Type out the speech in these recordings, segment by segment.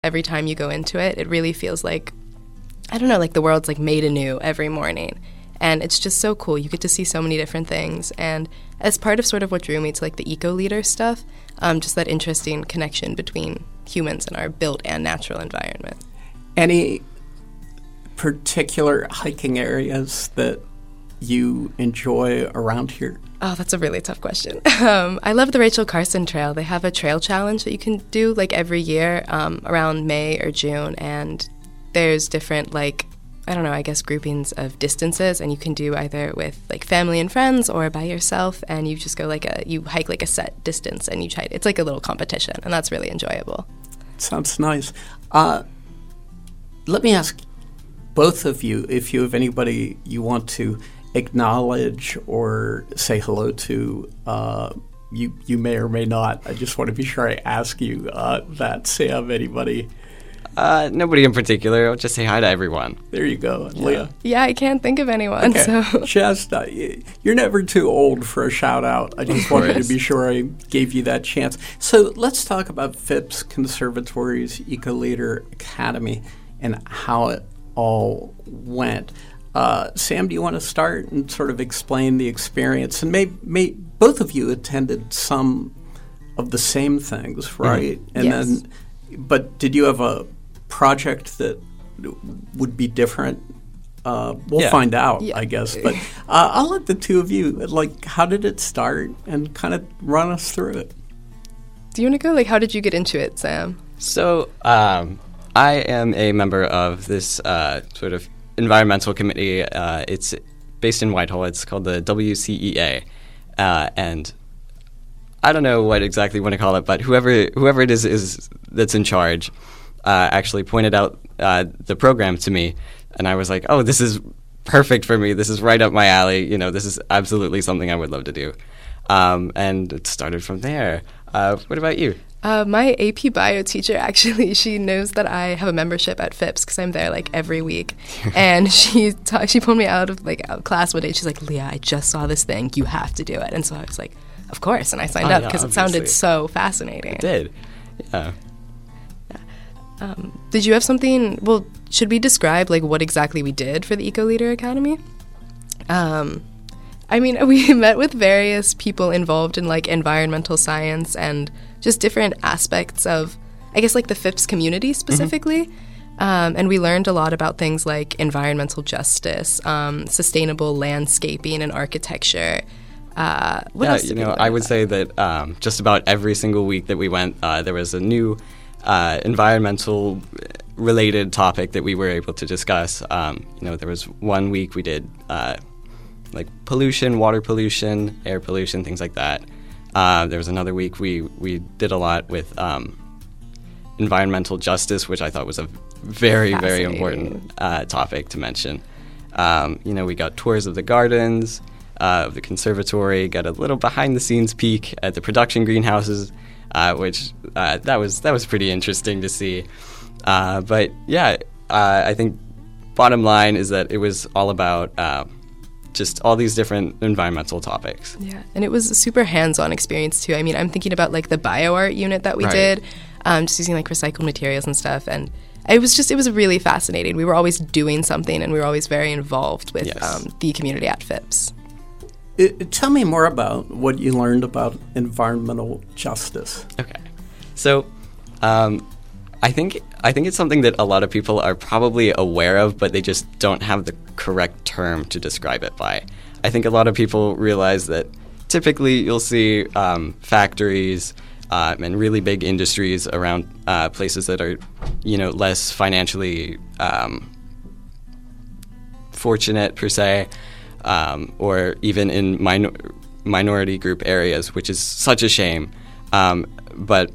Every time you go into it, it really feels like, I don't know, like the world's like made anew every morning. And it's just so cool. You get to see so many different things. And as part of sort of what drew me to like the eco-leader stuff, just that interesting connection between humans and our built and natural environment. Any particular hiking areas that you enjoy around here? Oh, that's a really tough question. I love the Rachel Carson Trail. They have a trail challenge that you can do like every year around May or June. And there's different like, I don't know, I guess groupings of distances, and you can do either with like family and friends or by yourself, and you just go you hike like a set distance and you try. It's like a little competition, and that's really enjoyable. Sounds nice. Let me ask both of you if you have anybody you want to acknowledge or say hello to. You may or may not. I just want to be sure I ask you that. Sam, anybody? Nobody in particular. I'll just say hi to everyone. There you go. Leah? Yeah, I can't think of anyone. Okay. So. Shasta, you're never too old for a shout-out. I just wanted to be sure I gave you that chance. So let's talk about Phipps Conservatory's Eco-Leader Academy and how it all went. Sam, do you want to start and sort of explain the experience? And may both of you attended some of the same things, right? Mm-hmm. And yes. But did you have a project that would be different? We'll find out, I guess. But I'll let the two of you, like, how did it start? And kind of run us through it. Do you want to go? Like, how did you get into it, Sam? So I am a member of this sort of environmental committee. It's based in Whitehall. It's called the WCEA. And I don't know what exactly you want to call it, but whoever it is that's in charge actually pointed out the program to me, and I was like, oh, this is perfect for me. This is right up my alley. You know, this is absolutely something I would love to do. And it started from there. What about you? My AP Bio teacher, actually, she knows that I have a membership at Phipps because I'm there like every week. And she pulled me out of class one day. She's like, Leah, I just saw this thing. You have to do it. And so I was like, of course. And I signed up because it sounded so fascinating. It did. Yeah. Did you have something? Well, should we describe like what exactly we did for the Eco-Leader Academy? I mean, we met with various people involved in like environmental science and just different aspects of, I guess, like the Phipps community specifically. Mm-hmm. And we learned a lot about things like environmental justice, sustainable landscaping and architecture. What else did we learn I would about? say that just about every single week that we went, there was a new environmental related topic that we were able to discuss. There was one week we did like pollution, water pollution, air pollution, things like that. There was another week we did a lot with environmental justice, which I thought was a very, very important topic to mention. We got tours of the gardens, of the conservatory, got a little behind-the-scenes peek at the production greenhouses, which that was pretty interesting to see. But yeah, I think bottom line is that it was all about just all these different environmental topics. Yeah, and it was a super hands-on experience too. I mean, I'm thinking about like the bioart unit that we did, just using like recycled materials and stuff, and it was really fascinating. We were always doing something, and we were always very involved with the community at Phipps. Tell me more about what you learned about environmental justice. Okay, so I think it's something that a lot of people are probably aware of, but they just don't have the correct term to describe it by. I think a lot of people realize that typically you'll see factories and really big industries around places that are, less financially fortunate per se, or even in minority group areas, which is such a shame. But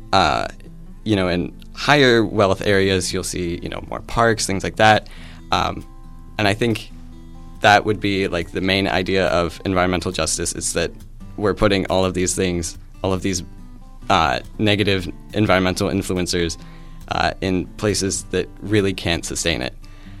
in higher wealth areas, you'll see, more parks, things like that. And I think that would be like the main idea of environmental justice, is that we're putting all of these things, all of these negative environmental influencers in places that really can't sustain it.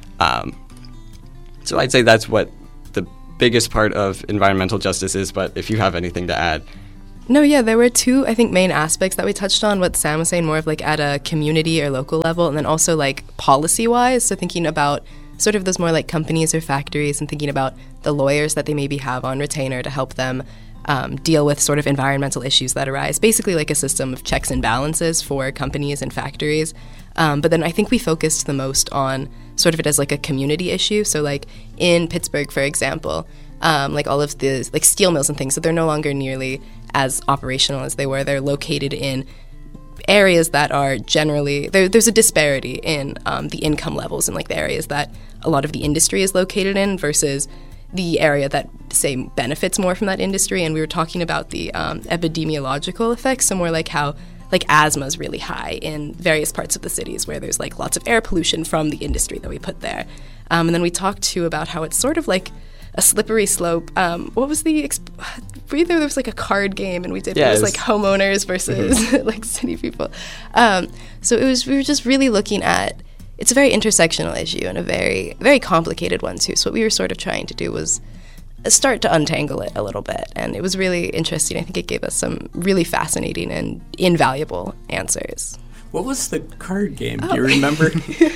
So I'd say that's what the biggest part of environmental justice is, but if you have anything to add, No, yeah, there were two, I think, main aspects that we touched on. What Sam was saying, more of like at a community or local level, and then also like policy-wise, so thinking about sort of those more like companies or factories and thinking about the lawyers that they maybe have on retainer to help them deal with sort of environmental issues that arise. Basically like a system of checks and balances for companies and factories. But then I think we focused the most on sort of it as like a community issue. So like in Pittsburgh, for example, like all of the like steel mills and things, so they're no longer nearly as operational as they were. They're located in areas that are generally, there's a disparity in the income levels in like the areas that a lot of the industry is located in versus the area that, say, benefits more from that industry. And we were talking about the epidemiological effects, so more like how like asthma is really high in various parts of the cities where there's like lots of air pollution from the industry that we put there. And then we talked too about how it's sort of like a slippery slope. What was the there was like a card game and we did it was like homeowners versus like city people. So we were just really looking at, it's a very intersectional issue and a very, very complicated one too. So what we were sort of trying to do was start to untangle it a little bit, and it was really interesting. I think it gave us some really fascinating and invaluable answers. What was the card game? Do you remember?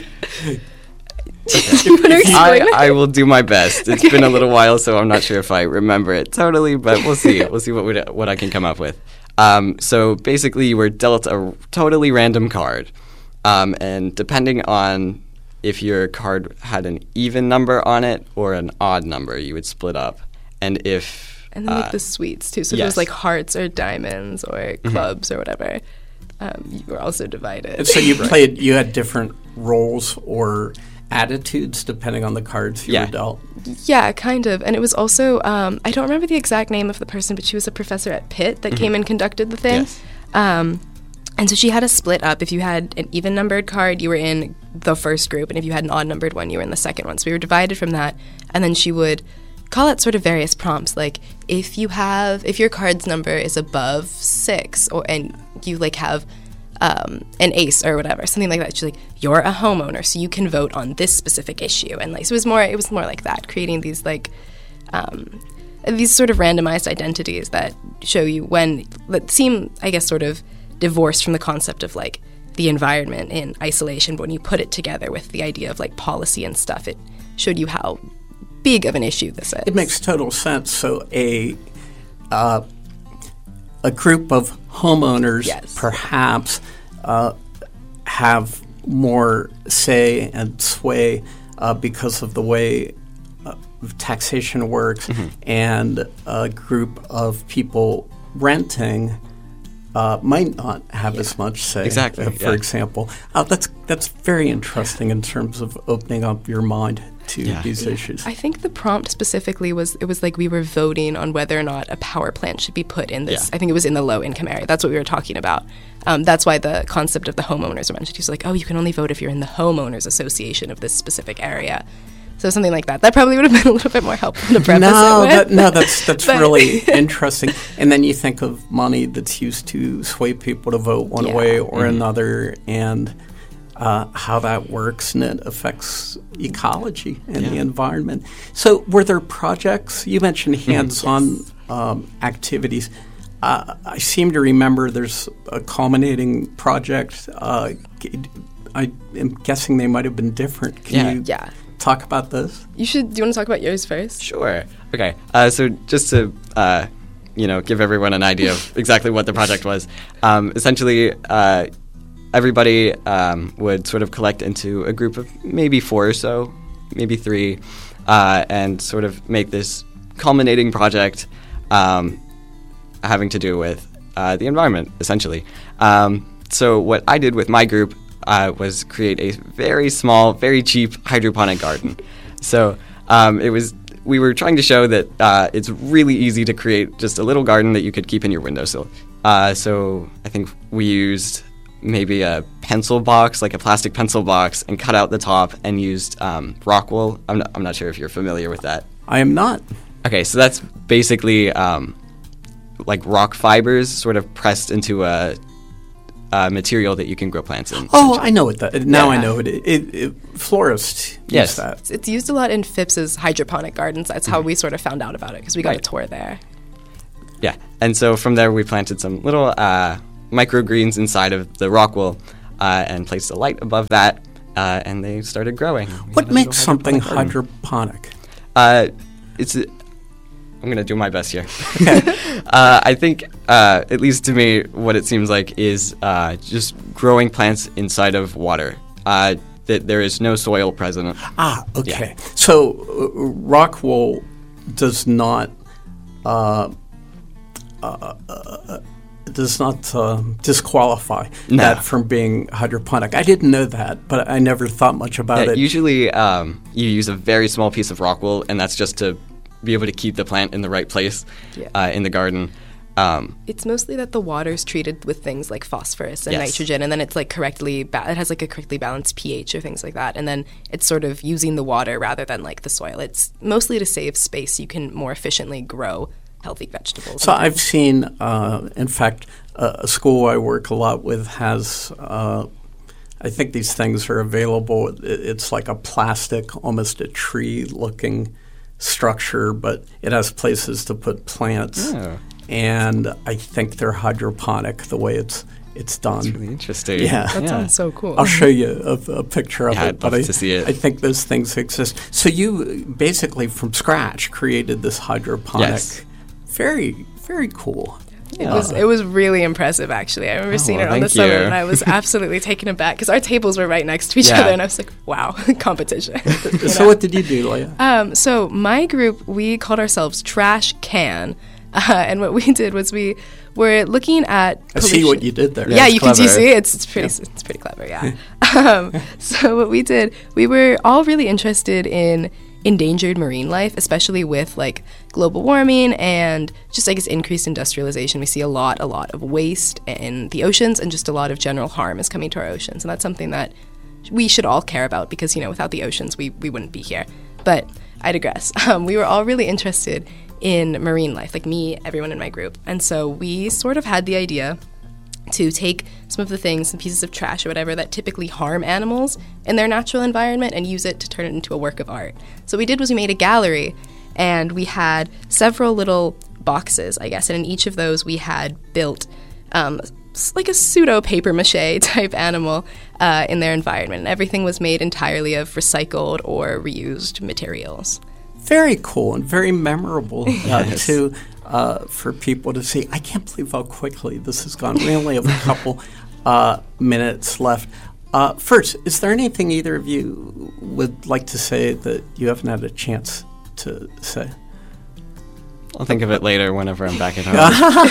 I will do my best. It's been a little while, so I'm not sure if I remember it totally, but we'll see. We'll see what I can come up with. So basically, you were dealt a totally random card, and depending on if your card had an even number on it or an odd number, you would split up. And then like the sweets too. So if it was like hearts or diamonds or clubs or whatever, you were also divided. And so you played. You had different roles or attitudes depending on the cards you were dealt. Yeah, kind of. And it was also I don't remember the exact name of the person, but she was a professor at Pitt that came and conducted the thing. Yes. And so she had us split up. If you had an even numbered card, you were in the first group, and if you had an odd numbered one, you were in the second one. So we were divided from that, and then she would call out sort of various prompts, like if your card's number is above 6, and you like have an ace or whatever, something like that. She's like, you're a homeowner, so you can vote on this specific issue, and like so it was more like that, creating these like these sort of randomized identities that show you that seem, I guess, sort of divorced from the concept of like the environment in isolation, but when you put it together with the idea of like policy and stuff, it showed you how big of an issue this is. It makes total sense. So a group of homeowners perhaps have more say and sway because of the way taxation works, and a group of people renting might not have as much say. Exactly. For example, that's very interesting in terms of opening up your mind to these issues. I think the prompt specifically was like we were voting on whether or not a power plant should be put in this. I think it was in the low income area. That's what we were talking about. That's why the concept of the homeowners mentioned. He's like, oh, you can only vote if you're in the homeowners association of this specific area. So something like that. That probably would have been a little bit more helpful to preface it with. That's really interesting. And then you think of money that's used to sway people to vote one way or another, and how that works, and it affects ecology and the environment. So were there projects? You mentioned hands-on activities. I seem to remember there's a culminating project. I am guessing they might have been different. Can you talk about this? Do you want to talk about yours first? Sure. Okay. So just to give everyone an idea of exactly what the project was, essentially everybody would sort of collect into a group of maybe 4 or so, maybe 3, and sort of make this culminating project having to do with the environment, essentially. So what I did with my group was create a very small, very cheap hydroponic garden. So we were trying to show that it's really easy to create just a little garden that you could keep in your windowsill. So I think we used maybe a pencil box, like a plastic pencil box, and cut out the top and used rock wool. I'm not sure if you're familiar with that. I am not. Okay, so that's basically like rock fibers sort of pressed into a material that you can grow plants in. Oh, I know what that. Now I know it. Florists use that. It's used a lot in Phipps's hydroponic gardens. That's how we sort of found out about it, because we got a tour there. Yeah, And so from there, we planted some little microgreens inside of the rock wool and placed a light above that, and they started growing. What makes something hydroponic? I'm going to do my best here. I think, at least to me, what it seems like is just growing plants inside of water. That there is no soil present. Okay. Yeah. So rock wool does not disqualify that from being hydroponic. I didn't know that, but I never thought much about it. Usually, you use a very small piece of rock wool, and that's just to be able to keep the plant in the right place in the garden. It's mostly that the water's treated with things like phosphorus and nitrogen, and then it's like it has like a correctly balanced pH or things like that, and then it's sort of using the water rather than like the soil. It's mostly to save space so you can more efficiently grow healthy vegetables. So I've seen, in fact, a school I work a lot with has, I think these things are available. It's like a plastic, almost a tree-looking structure, but it has places to put plants. Oh. And I think they're hydroponic the way it's done. That's really interesting. Yeah. That sounds so cool. I'll show you a picture of it. I'd love to see it. I think those things exist. So you basically from scratch created this hydroponic. Yes. Very, very cool. It was really impressive, actually. I remember seeing it on the summer, and I was absolutely taken aback because our tables were right next to each other, and I was like, wow, competition. So what did you do, Leah? So my group, we called ourselves Trash Can, and what we did was we were looking at pollution. I see what you did there. Yeah, you see it's pretty clever, yeah. So what we did, we were all really interested in endangered marine life, especially with like global warming and just I guess increased industrialization. We see a lot of waste in the oceans, and just a lot of general harm is coming to our oceans, and that's something that we should all care about because without the oceans we wouldn't be here. But I digress. We were all really interested in marine life, like me, everyone in my group, and so we sort of had the idea to take some of the things, some pieces of trash or whatever that typically harm animals in their natural environment and use it to turn it into a work of art. So what we did was we made a gallery, and we had several little boxes, I guess, and in each of those we had built like a pseudo paper mache type animal in their environment, and everything was made entirely of recycled or reused materials. Very cool and very memorable too. For people to see. I can't believe how quickly this has gone. We only have a couple minutes left. First, is there anything either of you would like to say that you haven't had a chance to say? I'll think of it later whenever I'm back at home.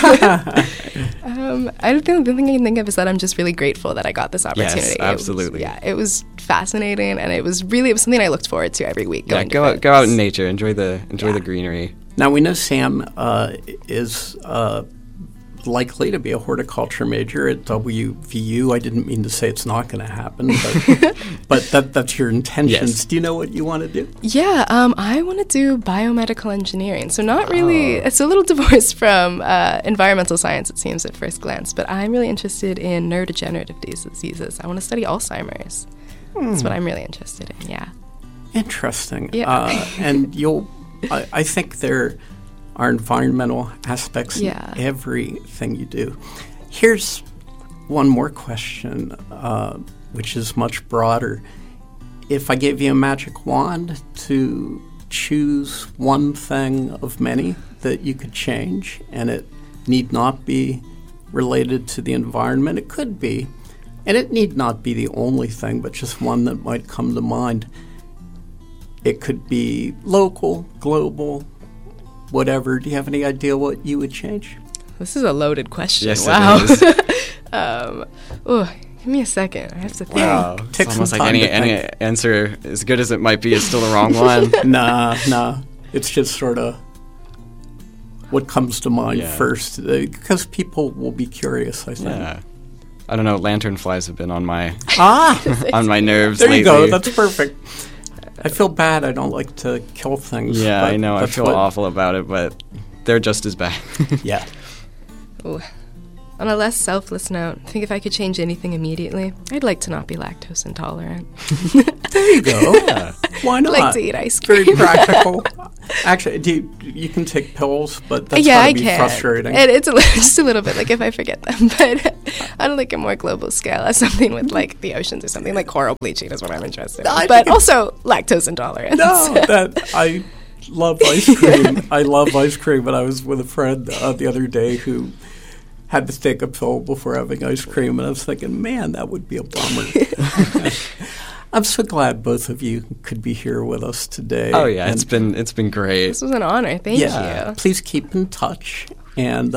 The thing I can think of is that I'm just really grateful that I got this opportunity. Yes, absolutely. It was fascinating, and it was something I looked forward to every week. Go out in nature, enjoy the greenery. Now, we know Sam is likely to be a horticulture major at WVU. I didn't mean to say it's not going to happen, but that's your intentions. Yes. Do you know what you want to do? Yeah, I want to do biomedical engineering. So not really, it's a little divorced from environmental science, it seems at first glance, but I'm really interested in neurodegenerative diseases. I want to study Alzheimer's. That's what I'm really interested in, yeah. Interesting. Yeah. And I think there are environmental aspects in everything you do. Here's one more question, which is much broader. If I gave you a magic wand to choose one thing of many that you could change, and it need not be related to the environment, it could be, and it need not be the only thing, but just one that might come to mind. It could be local, global, whatever. Do you have any idea what you would change? This is a loaded question. Yes, wow. it is. Give me a second. I have to think. Wow. It's almost like any answer, as good as it might be, is still the wrong one. Nah. It's just sort of what comes to mind first, because people will be curious, I think. Yeah. I don't know, lanternflies have been on my on my nerves there lately. There you go. That's perfect. I feel bad. I don't like to kill things. Yeah, I know. I feel awful about it, but they're just as bad. Yeah. Ooh. On a less selfless note, I think if I could change anything immediately, I'd like to not be lactose intolerant. There you go. Yeah. Why not? I'd like to eat ice cream. Very practical. Actually, you can take pills, but that's I be can. frustrating. And it's just a little bit like if I forget them, but on like a more global scale, as something with like the oceans or something like coral bleaching is what I'm interested in. But also lactose intolerance. No, I love ice cream. I love ice cream, but I was with a friend the other day who had to take a pill before having ice cream, and I was thinking, man, that would be a bummer. I'm so glad both of you could be here with us today. Oh yeah, it's been great. This was an honor. Thank you. Please keep in touch, and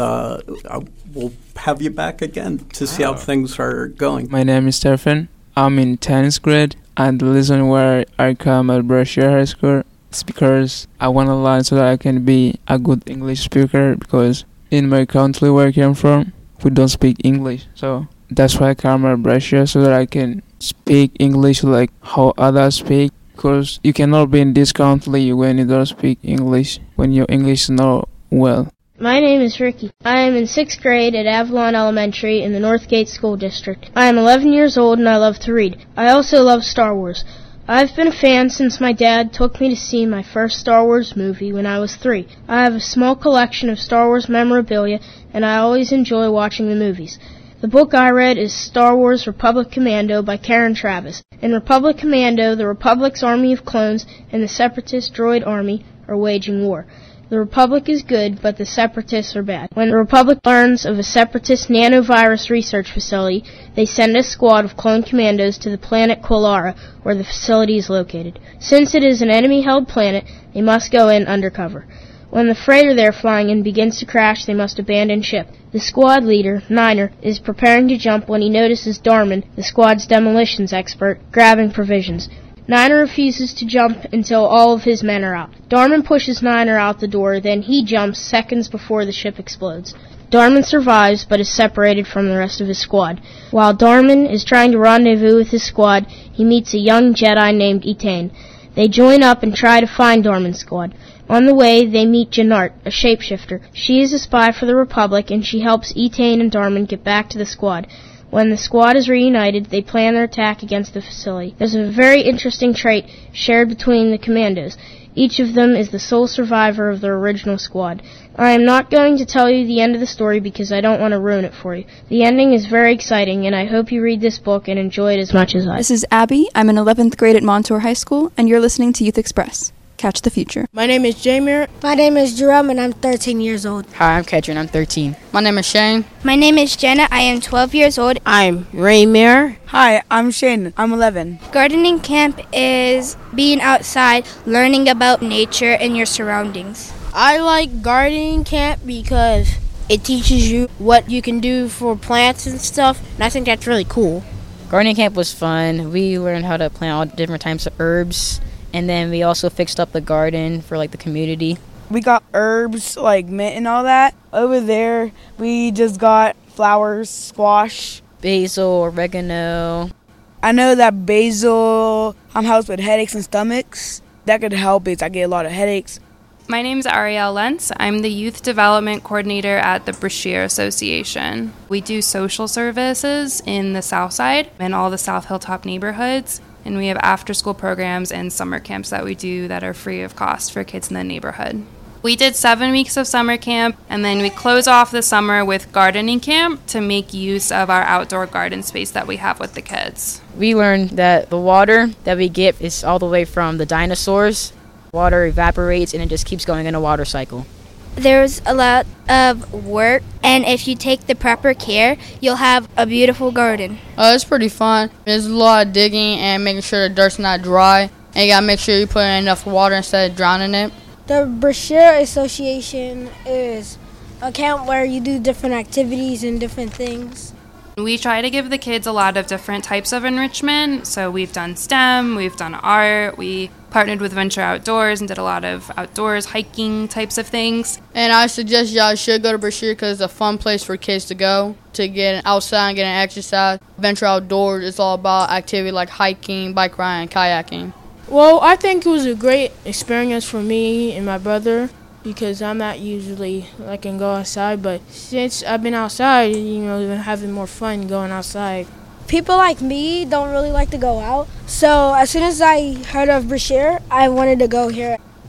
we'll have you back again to see how things are going. My name is Stefan. I'm in 10th grade, and the reason why I come at Brashear High School is because I want to learn so that I can be a good English speaker, because in my country where I came from, we don't speak English. So that's why I come at Brashear, so that I can speak English like how others speak, because you cannot be in this country when you don't speak English, when your English is not well. My name is Ricky. I am in 6th grade at Avalon Elementary in the Northgate School District. I am 11 years old and I love to read. I also love Star Wars. I've been a fan since my dad took me to see my first Star Wars movie when I was 3. I have a small collection of Star Wars memorabilia, and I always enjoy watching the movies. The book I read is Star Wars Republic Commando by Karen Travis. In Republic Commando, the Republic's army of clones and the Separatist droid army are waging war. The Republic is good, but the Separatists are bad. When the Republic learns of a Separatist nanovirus research facility, they send a squad of clone commandos to the planet Qualara, where the facility is located. Since it is an enemy-held planet, they must go in undercover. When the freighter they're flying in begins to crash, they must abandon ship. The squad leader, Niner, is preparing to jump when he notices Darman, the squad's demolitions expert, grabbing provisions. Niner refuses to jump until all of his men are out. Darman pushes Niner out the door, then he jumps seconds before the ship explodes. Darman survives, but is separated from the rest of his squad. While Darman is trying to rendezvous with his squad, he meets a young Jedi named Etain. They join up and try to find Darman's squad. On the way, they meet Janart, a shapeshifter. She is a spy for the Republic, and she helps Etain and Darman get back to the squad. When the squad is reunited, they plan their attack against the facility. There's a very interesting trait shared between the commandos. Each of them is the sole survivor of their original squad. I am not going to tell you the end of the story because I don't want to ruin it for you. The ending is very exciting, and I hope you read this book and enjoy it as much as I. This is Abby. I'm in 11th grade at Montour High School, and you're listening to Youth Express. Catch the future. My name is Jamir. My name is Jerome, and I'm 13 years old. Hi, I'm Ketrin. I'm 13. My name is Shane. My name is Jenna. I am 12 years old. I'm Raymir. Hi, I'm Shane. I'm 11. Gardening camp is being outside, learning about nature and your surroundings. I like gardening camp because it teaches you what you can do for plants and stuff, and I think that's really cool. Gardening camp was fun. We learned how to plant all different types of herbs. And then we also fixed up the garden for, like, the community. We got herbs, like mint and all that. Over there, we just got flowers, squash. Basil, oregano. I know that basil helps with headaches and stomachs. That could help because I get a lot of headaches. My name is Ariel Lentz. I'm the Youth Development Coordinator at the Brashear Association. We do social services in the South Side and all the South Hilltop neighborhoods. And we have after-school programs and summer camps that we do that are free of cost for kids in the neighborhood. We did 7 weeks of summer camp, and then we close off the summer with gardening camp to make use of our outdoor garden space that we have with the kids. We learned that the water that we get is all the way from the dinosaurs. Water evaporates, and it just keeps going in a water cycle. There's a lot of work, and if you take the proper care, you'll have a beautiful garden. It's pretty fun. There's a lot of digging and making sure the dirt's not dry. And you gotta make sure you put in enough water instead of drowning it. The Brashear Association is a camp where you do different activities and different things. We try to give the kids a lot of different types of enrichment. So we've done STEM, we've done art, we partnered with Venture Outdoors and did a lot of outdoors hiking types of things. And I suggest y'all should go to Brashear because it's a fun place for kids to go to get outside and get an exercise. Venture Outdoors is all about activity like hiking, bike riding, kayaking. Well, I think it was a great experience for me and my brother because I'm not usually I can go outside, but since I've been outside, been having more fun going outside. People like me don't really like to go out, so as soon as I heard of Brashear, I wanted to go here.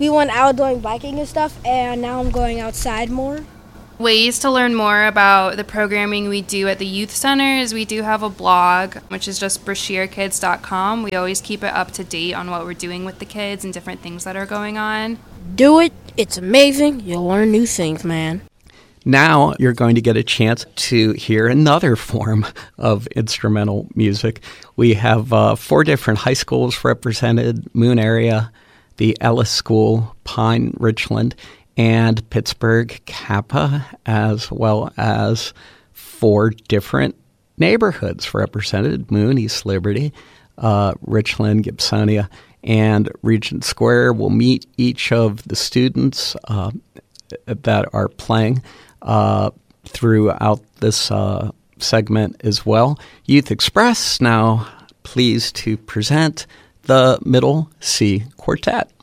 we went out doing biking and stuff, and now I'm going outside more. Ways to learn more about the programming we do at the youth center is we do have a blog, which is just brashearkids.com. We always keep it up to date on what we're doing with the kids and different things that are going on. Do it. It's amazing. You'll learn new things, man. Now you're going to get a chance to hear another form of instrumental music. We have 4 different high schools represented: Moon Area, the Ellis School, Pine Richland, and Pittsburgh Kappa, as well as 4 different neighborhoods represented: Moon, East Liberty, Richland, Gibsonia, and Regent Square. Will meet each of the students that are playing throughout this segment as well. Youth Express now pleased to present the Middle C Quartet.